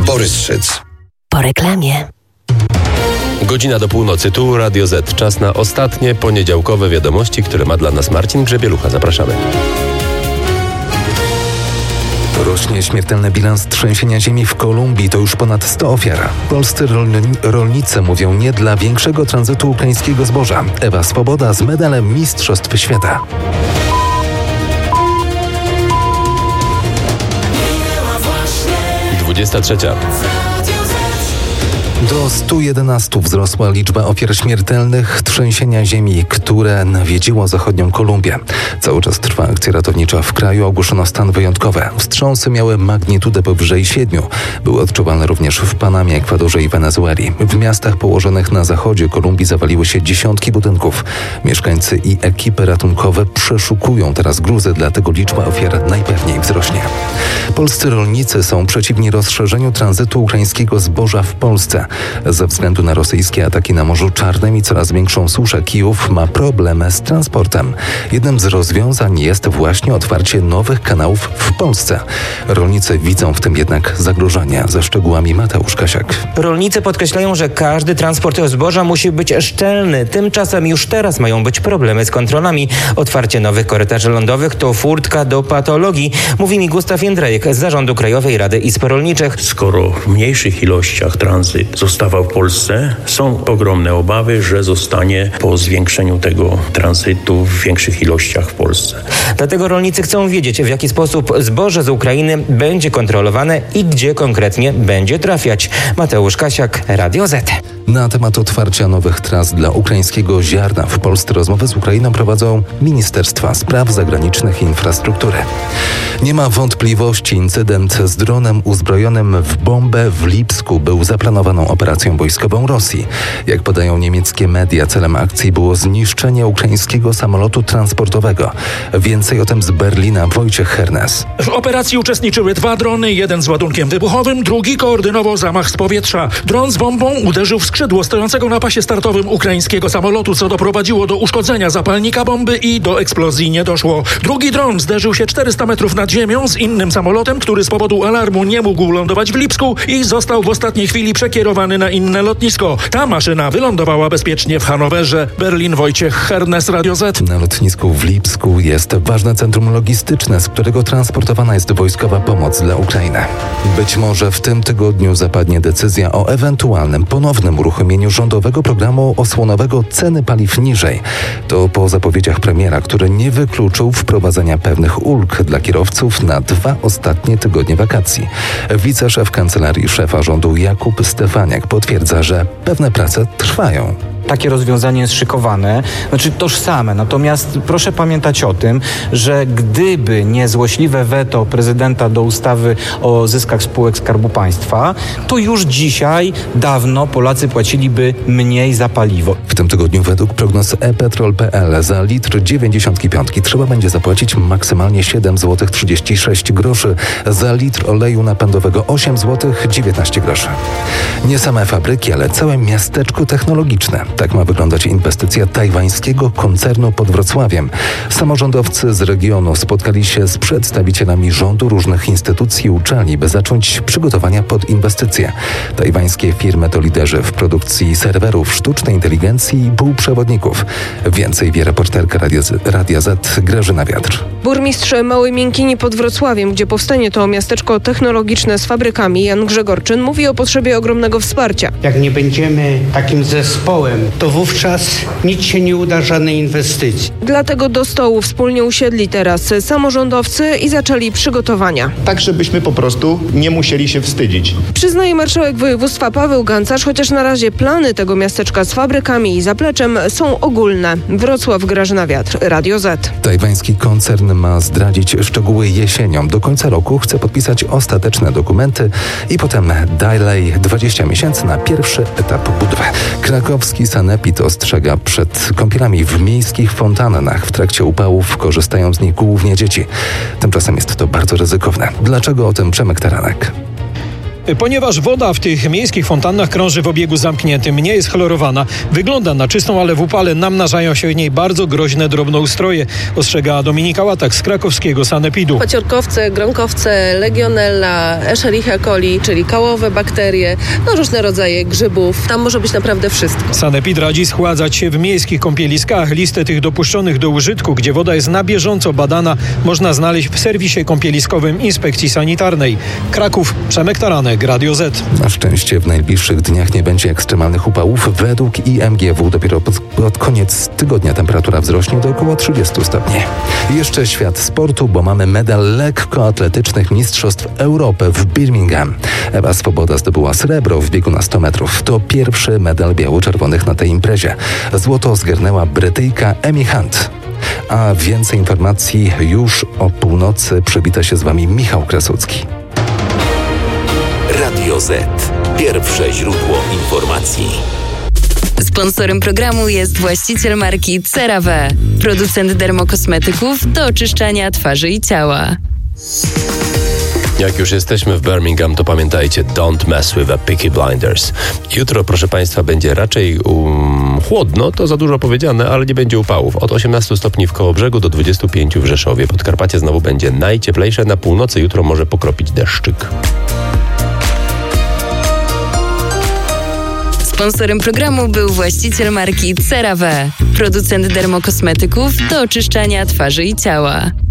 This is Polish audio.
Borys Szyc. Po reklamie. Godzina do północy, tu Radio Z. Czas na ostatnie poniedziałkowe wiadomości, które ma dla nas Marcin Grzebielucha. Zapraszamy. Rośnie śmiertelny bilans trzęsienia ziemi w Kolumbii, to już ponad 100 ofiar. Polscy rolnicy mówią nie dla większego tranzytu ukraińskiego zboża. Ewa Swoboda z medalem Mistrzostw Świata. I 23. Do 111 wzrosła liczba ofiar śmiertelnych trzęsienia ziemi, które nawiedziło zachodnią Kolumbię. Cały czas trwa akcja ratownicza w kraju, ogłoszono stan wyjątkowy. Wstrząsy miały magnitudę powyżej 7. Były odczuwalne również w Panamie, Ekwadorze i Wenezueli. W miastach położonych na zachodzie Kolumbii zawaliły się dziesiątki budynków. Mieszkańcy i ekipy ratunkowe przeszukują teraz gruzy, dlatego liczba ofiar najpewniej wzrośnie. Polscy rolnicy są przeciwni rozszerzeniu tranzytu ukraińskiego zboża w Polsce. Ze względu na rosyjskie ataki na Morzu Czarnym i coraz większą suszę, Kijów ma problemy z transportem. Jednym z rozwiązań jest właśnie otwarcie nowych kanałów w Polsce. Rolnicy widzą w tym jednak zagrożenie. Ze szczegółami Mateusz Kasiak. Rolnicy podkreślają, że każdy transport zboża musi być szczelny. Tymczasem już teraz mają być problemy z kontrolami. Otwarcie nowych korytarzy lądowych to furtka do patologii, mówi mi Gustaw Jędrejek z Zarządu Krajowej Rady Izb Rolniczych. Skoro w mniejszych ilościach tranzyt zostawał w Polsce, są ogromne obawy, że zostanie po zwiększeniu tego tranzytu w większych ilościach w Polsce. Dlatego rolnicy chcą wiedzieć, w jaki sposób zboże z Ukrainy będzie kontrolowane i gdzie konkretnie będzie trafiać. Mateusz Kasiak, Radio Z. Na temat otwarcia nowych tras dla ukraińskiego ziarna w Polsce rozmowy z Ukrainą prowadzą Ministerstwa Spraw Zagranicznych i Infrastruktury. Nie ma wątpliwości, incydent z dronem uzbrojonym w bombę w Lipsku był zaplanowaną operacją wojskową Rosji. Jak podają niemieckie media, celem akcji było zniszczenie ukraińskiego samolotu transportowego. Więcej o tym z Berlina Wojciech Hernes. W operacji uczestniczyły 2 drony, jeden z ładunkiem wybuchowym, drugi koordynował zamach z powietrza. Dron z bombą uderzył w skrzydło stojącego na pasie startowym ukraińskiego samolotu, co doprowadziło do uszkodzenia zapalnika bomby i do eksplozji nie doszło. Drugi dron zderzył się 400 metrów nad ziemią z innym samolotem, który z powodu alarmu nie mógł lądować w Lipsku i został w ostatniej chwili przekierowany na inne lotnisko. Ta maszyna wylądowała bezpiecznie w Hanowerze. Berlin Wojciech Hernes, Radio Z. Na lotnisku w Lipsku jest ważne centrum logistyczne, z którego transportowana jest wojskowa pomoc dla Ukrainy. Być może w tym tygodniu zapadnie decyzja o ewentualnym ponownym uruchomieniu rządowego programu osłonowego Ceny paliw niżej. To po zapowiedziach premiera, który nie wykluczył wprowadzenia pewnych ulg dla kierowców na 2 ostatnie tygodnie wakacji. Wiceszef Kancelarii Szefa Rządu Jakub Stefaniak potwierdza, że pewne prace trwają. Takie rozwiązanie jest szykowane, tożsame. Natomiast proszę pamiętać o tym, że gdyby nie złośliwe weto prezydenta do ustawy o zyskach spółek Skarbu Państwa, to już dzisiaj dawno Polacy płaciliby mniej za paliwo. W tym tygodniu według prognoz ePetrol.pl za litr 95 trzeba będzie zapłacić maksymalnie 7,36 zł, za litr oleju napędowego 8,19 zł. Nie same fabryki, ale całe miasteczko technologiczne. Tak ma wyglądać inwestycja tajwańskiego koncernu pod Wrocławiem. Samorządowcy z regionu spotkali się z przedstawicielami rządu, różnych instytucji i uczelni, by zacząć przygotowania pod inwestycje. Tajwańskie firmy to liderzy w produkcji serwerów sztucznej inteligencji i półprzewodników. Więcej wie reporterka Radia Z Grażyna Wiatr. Burmistrz Małej Miękini pod Wrocławiem, gdzie powstanie to miasteczko technologiczne z fabrykami, Jan Grzegorczyn, mówi o potrzebie ogromnego wsparcia. Jak nie będziemy takim zespołem, to wówczas nic się nie uda, żadnej inwestycji. Dlatego do stołu wspólnie usiedli teraz samorządowcy i zaczęli przygotowania. Tak, żebyśmy po prostu nie musieli się wstydzić. Przyznaje marszałek województwa Paweł Gancarz, chociaż na razie plany tego miasteczka z fabrykami i zapleczem są ogólne. Wrocław, Grażyna Wiatr, Radio Z. Tajwański koncern ma zdradzić szczegóły jesienią. Do końca roku chce podpisać ostateczne dokumenty i potem dalej 20 miesięcy na pierwszy etap budowy. Krakowski sanepid ostrzega przed kąpielami w miejskich fontannach. W trakcie upałów korzystają z nich głównie dzieci. Tymczasem jest to bardzo ryzykowne. Dlaczego? O tym Przemek Taranek. Ponieważ woda w tych miejskich fontannach krąży w obiegu zamkniętym, nie jest chlorowana, wygląda na czystą, ale w upale namnażają się w niej bardzo groźne drobnoustroje, ostrzega Dominika Łatak z krakowskiego sanepidu. Paciorkowce, gronkowce, legionella, Escherichia coli, czyli kałowe bakterie, różne rodzaje grzybów. Tam może być naprawdę wszystko. Sanepid radzi schładzać się w miejskich kąpieliskach. Listę tych dopuszczonych do użytku, gdzie woda jest na bieżąco badana, można znaleźć w serwisie kąpieliskowym Inspekcji Sanitarnej. Kraków, Przemek Taranek, Radio Z. Na szczęście w najbliższych dniach nie będzie ekstremalnych upałów. Według IMGW dopiero pod koniec tygodnia temperatura wzrośnie do około 30 stopni. Jeszcze świat sportu, bo mamy medal lekkoatletycznych Mistrzostw Europy w Birmingham. Ewa Swoboda zdobyła srebro w biegu na 100 metrów. To pierwszy medal biało-czerwonych na tej imprezie. Złoto zgarnęła Brytyjka Amy Hunt. A więcej informacji już o północy. Przywita się z Wami Michał Krasucki. Radio Z. Pierwsze źródło informacji. Sponsorem programu jest właściciel marki CeraVe, producent dermokosmetyków do oczyszczania twarzy i ciała. Jak już jesteśmy w Birmingham, to pamiętajcie, don't mess with the Peaky Blinders. Jutro, proszę Państwa, będzie raczej chłodno, to za dużo powiedziane, ale nie będzie upałów. Od 18 stopni w Kołobrzegu do 25 w Rzeszowie. Podkarpacie znowu będzie najcieplejsze, na północy jutro może pokropić deszczyk. Sponsorem programu był właściciel marki CeraVe, producent dermokosmetyków do oczyszczania twarzy i ciała.